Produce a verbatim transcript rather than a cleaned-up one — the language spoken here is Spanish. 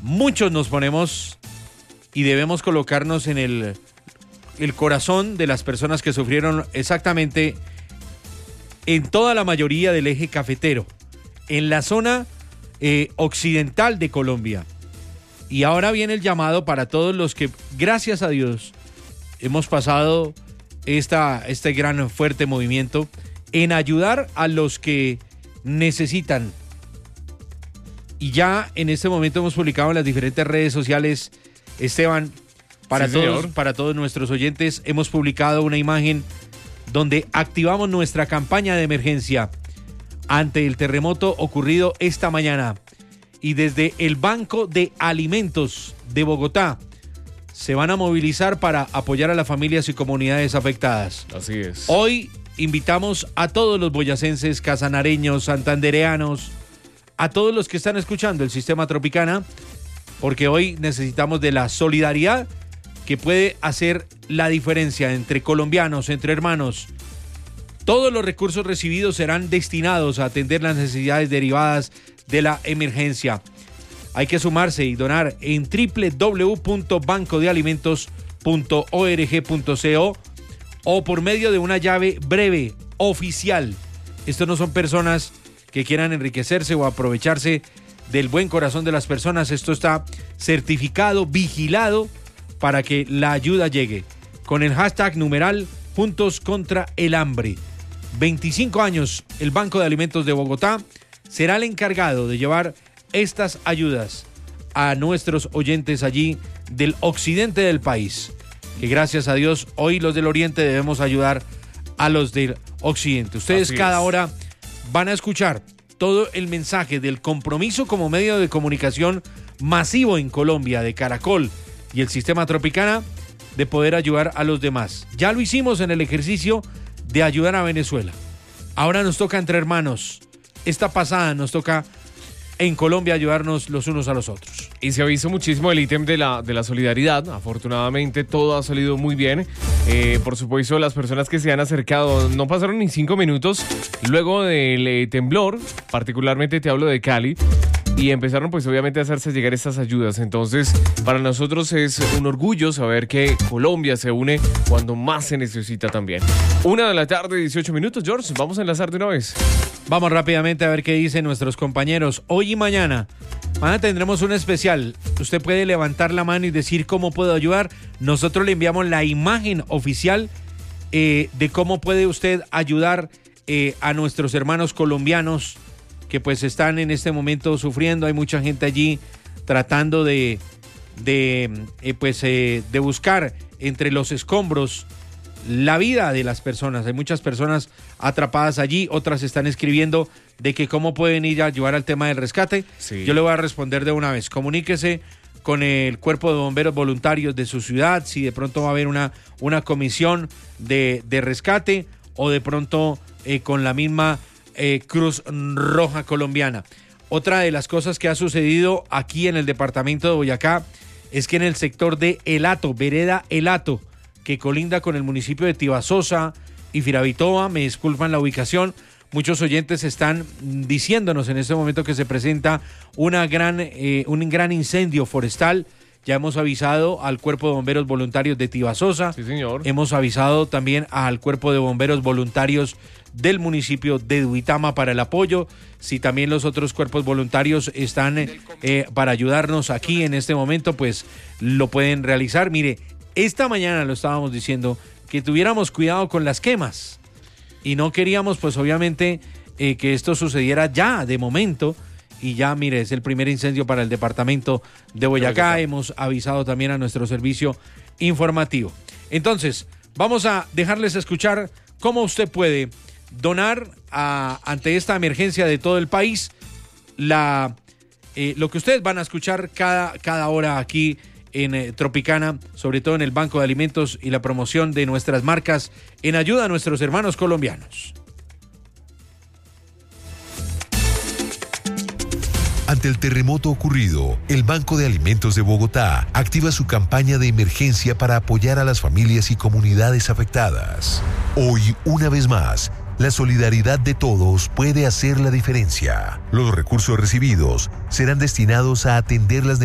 muchos nos ponemos y debemos colocarnos en el, el corazón de las personas que sufrieron exactamente en toda la mayoría del eje cafetero, en la zona eh, occidental de Colombia. Y ahora viene el llamado para todos los que, gracias a Dios, hemos pasado esta, este gran fuerte movimiento en ayudar a los que necesitan. Y ya en este momento hemos publicado en las diferentes redes sociales, Esteban, para, sí, todos, para todos nuestros oyentes, hemos publicado una imagen donde activamos nuestra campaña de emergencia ante el terremoto ocurrido esta mañana. Y desde el Banco de Alimentos de Bogotá se van a movilizar para apoyar a las familias y comunidades afectadas. Así es. Hoy invitamos a todos los boyacenses, casanareños, santandereanos, a todos los que están escuchando el Sistema Tropicana, porque hoy necesitamos de la solidaridad que puede hacer la diferencia entre colombianos, entre hermanos. Todos los recursos recibidos serán destinados a atender las necesidades derivadas de la emergencia. Hay que sumarse y donar en doble u doble u doble u punto banco de alimentos punto org punto co o por medio de una llave breve oficial. Estos no son personas que quieran enriquecerse o aprovecharse del buen corazón de las personas. Esto está certificado, vigilado para que la ayuda llegue. Con el hashtag numeral Juntos contra el Hambre. veinticinco años, el Banco de Alimentos de Bogotá será el encargado de llevar estas ayudas a nuestros oyentes allí del occidente del país. Que gracias a Dios, hoy los del oriente debemos ayudar a los del occidente. Ustedes Así cada es. hora van a escuchar todo el mensaje del compromiso como medio de comunicación masivo en Colombia de Caracol y el Sistema Tropicana de poder ayudar a los demás. Ya lo hicimos en el ejercicio de ayudar a Venezuela. Ahora nos toca entre hermanos. Esta pasada nos toca en Colombia ayudarnos los unos a los otros. Y se ha visto muchísimo el ítem de la, de la solidaridad. Afortunadamente todo ha salido muy bien. Eh, por supuesto, las personas que se han acercado no pasaron ni cinco minutos luego del eh, temblor, particularmente te hablo de Cali, y empezaron pues obviamente a hacerse llegar estas ayudas. Entonces para nosotros es un orgullo saber que Colombia se une cuando más se necesita también. Una de la tarde, dieciocho minutos, George, vamos a enlazar de una vez. Vamos rápidamente a ver qué dicen nuestros compañeros. Hoy y mañana, mañana tendremos un especial. Usted puede levantar la mano y decir cómo puedo ayudar. Nosotros le enviamos la imagen oficial eh, de cómo puede usted ayudar eh, a nuestros hermanos colombianos que pues están en este momento sufriendo. Hay mucha gente allí tratando de, de, eh, pues, eh, de buscar entre los escombros la vida de las personas. Hay muchas personas atrapadas allí, otras están escribiendo de que cómo pueden ir a ayudar al tema del rescate. Sí. Yo le voy a responder de una vez. Comuníquese con el Cuerpo de Bomberos Voluntarios de su ciudad, si de pronto va a haber una, una comisión de, de rescate o de pronto eh, con la misma eh, Cruz Roja Colombiana. Otra de las cosas que ha sucedido aquí en el departamento de Boyacá es que en el sector de El Hato, vereda El Hato, que colinda con el municipio de Tibasosa y Firavitoa, me disculpan la ubicación, muchos oyentes están diciéndonos en este momento que se presenta una gran, eh, un gran incendio forestal. Ya hemos avisado al Cuerpo de Bomberos Voluntarios de Tibasosa. Sí, señor. Hemos avisado también al Cuerpo de Bomberos Voluntarios del municipio de Duitama para el apoyo. Si también los otros cuerpos voluntarios están eh, para ayudarnos aquí en este momento, pues lo pueden realizar. Mire, esta mañana lo estábamos diciendo, que tuviéramos cuidado con las quemas. Y no queríamos, pues obviamente, eh, que esto sucediera ya, de momento. Y ya, mire, es el primer incendio para el departamento de Boyacá. Boyacá. Hemos avisado también a nuestro servicio informativo. Entonces, vamos a dejarles escuchar cómo usted puede donar a, ante esta emergencia de todo el país la, eh, lo que ustedes van a escuchar cada, cada hora aquí en eh, Tropicana, sobre todo en el Banco de Alimentos y la promoción de nuestras marcas en ayuda a nuestros hermanos colombianos. Ante el terremoto ocurrido, el Banco de Alimentos de Bogotá activa su campaña de emergencia para apoyar a las familias y comunidades afectadas. Hoy, una vez más, la solidaridad de todos puede hacer la diferencia. Los recursos recibidos serán destinados a atender las